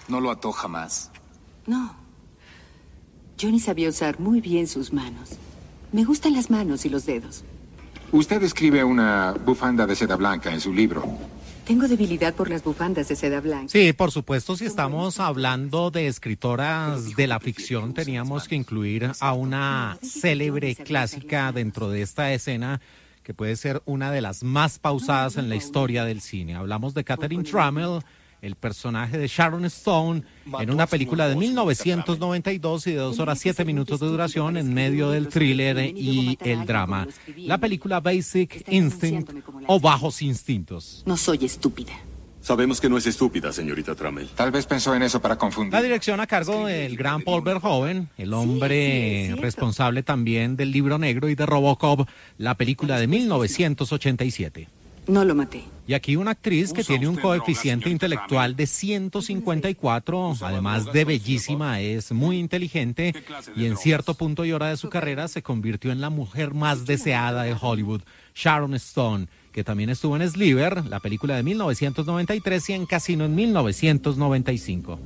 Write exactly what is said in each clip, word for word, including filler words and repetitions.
¿No lo ató jamás? No. Johnny sabía usar muy bien sus manos. Me gustan las manos y los dedos. Usted escribe una bufanda de seda blanca en su libro. Tengo debilidad por las bufandas de seda blanca. Sí, por supuesto, si estamos hablando de escritoras de la ficción, teníamos que incluir a una célebre clásica dentro de esta escena que puede ser una de las más pausadas en la historia del cine. Hablamos de Catherine Trammell, el personaje de Sharon Stone, en una película de mil novecientos noventa y dos y de dos horas siete minutos de duración en medio del thriller y el drama. La película Basic Instinct o Bajos Instintos. No soy estúpida. Sabemos que no es estúpida, señorita Trammell. Tal vez pensó en eso para confundir. La dirección a cargo del gran Paul Verhoeven, el hombre sí, sí, responsable también del Libro Negro y de Robocop, la película de mil novecientos ochenta y siete. No lo maté. Y aquí una actriz que tiene un coeficiente intelectual de ciento cincuenta y cuatro, además de bellísima, es muy inteligente y en cierto punto y hora de su carrera se convirtió en la mujer más deseada de Hollywood, Sharon Stone, que también estuvo en Sliver, la película de mil novecientos noventa y tres, y en Casino en mil novecientos noventa y cinco.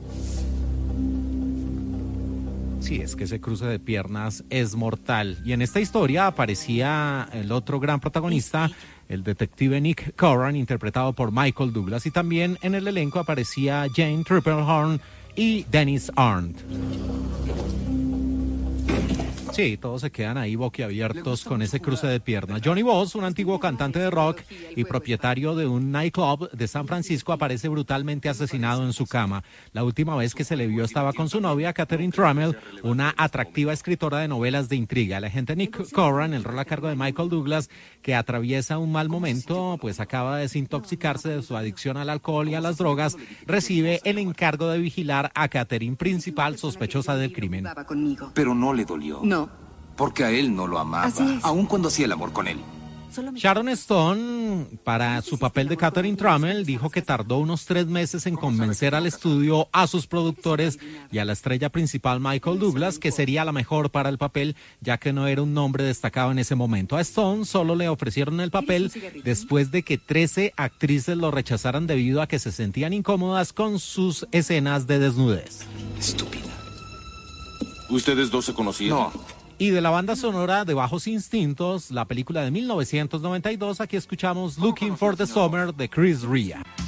Sí, es que ese cruce de piernas es mortal. Y en esta historia aparecía el otro gran protagonista, el detective Nick Corran, interpretado por Michael Douglas. Y también en el elenco aparecía Jane Tripplehorn y Dennis Arndt. Sí, todos se quedan ahí boquiabiertos con ese cruce de piernas. Johnny Voss, un antiguo cantante de rock y propietario de un nightclub de San Francisco, aparece brutalmente asesinado en su cama. La última vez que se le vio estaba con su novia, Catherine Trammell, una atractiva escritora de novelas de intriga. El agente Nick Corran, el rol a cargo de Michael Douglas, que atraviesa un mal momento, pues acaba de desintoxicarse de su adicción al alcohol y a las drogas, recibe el encargo de vigilar a Catherine, principal sospechosa del crimen. Pero no le dolió. No. Porque a él no lo amaba, aun cuando hacía el amor con él. Sharon Stone, para su papel de Catherine Trammell, dijo que tardó unos tres meses en convencer al estudio, a sus productores y a la estrella principal Michael Douglas que sería la mejor para el papel, ya que no era un nombre destacado en ese momento. A Stone solo le ofrecieron el papel después de que trece actrices lo rechazaran debido a que se sentían incómodas con sus escenas de desnudez. Estúpida. ¿Ustedes dos se conocían? No. Y de la banda sonora de Bajos Instintos, la película de mil novecientos noventa y dos, aquí escuchamos Looking for the Summer de Chris Rea.